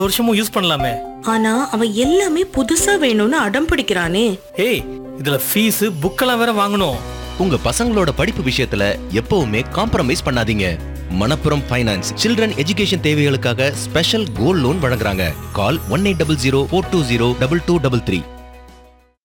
வருஷமும் யூஸ் பண்ணலாமே. ஆனா அவன் எல்லாமே புதுசா வேணும்னு அடம் பிடிக்கிறானே. ஏய், இதுல ஃபீஸ் புக்கெல்லாம் வேற வாங்கணும். உங்க பசங்களோட படிப்பு விஷயத்துல எப்பவுமே காம்ப்ரமைஸ் பண்ணாதீங்க. மணப்புரம் ஃபைனான்ஸ் சில்ட்ரன் எஜுகேஷன் தேவைகளுக்காக ஸ்பெஷல் கோல்ட் லோன் வழங்குறாங்க. கால் 1800 420 2233.